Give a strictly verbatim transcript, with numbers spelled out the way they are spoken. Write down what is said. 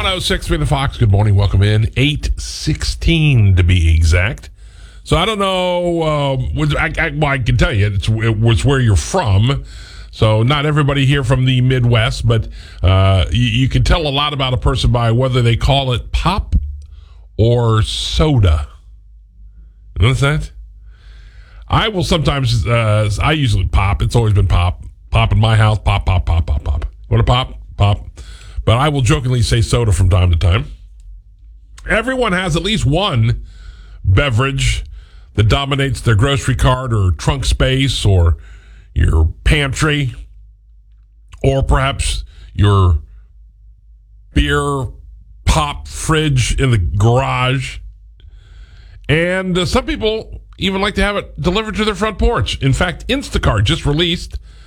oh six three The Fox. Good morning. Welcome in. eight sixteen to be exact. So I don't know. Um, I, I, well, I can tell you it's, it was where you're from. So not everybody here from the Midwest, but uh, you, you can tell a lot about a person by whether they call it pop or soda. You notice that? I will sometimes, uh, I usually pop. It's always been pop. Pop in my house. Pop, pop, pop, pop, pop. Want to pop? Pop. But I will jokingly say soda from time to time. Everyone has at least one beverage that dominates their grocery cart or trunk space or your pantry or perhaps your beer pop fridge in the garage. And uh, some people even like to have it delivered to their front porch. In fact, Instacart just released